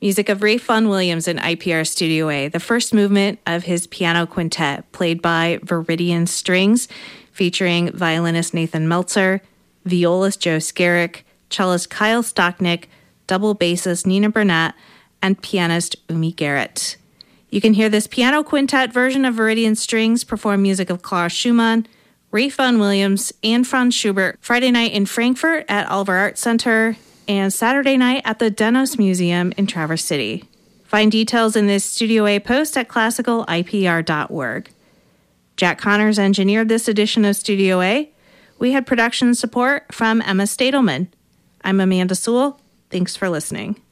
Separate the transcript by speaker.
Speaker 1: Music of Rafe Vaughan Williams in IPR Studio A, the first movement of his piano quintet, played by Viridian Strings, featuring violinist Nathan Meltzer, violist Joe Skerrick, cellist Kyle Stocknick, double bassist Nina Burnett, and pianist Umi Garrett. You can hear this piano quintet version of Viridian Strings perform music of Klaus Schumann, Rafe Vaughan Williams, and Franz Schubert Friday night in Frankfurt at Oliver Arts Center and Saturday night at the Denos Museum in Traverse City. Find details in this Studio A post at classicalipr.org. Jack Connors engineered this edition of Studio A. We had production support from Emma Stadelman. I'm Amanda Sewell. Thanks for listening.